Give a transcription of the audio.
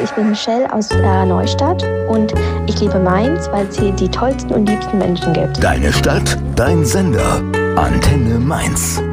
ich bin Michelle aus Neustadt und ich liebe Mainz, weil es hier die tollsten und liebsten Menschen gibt. Deine Stadt, dein Sender. Antenne Mainz.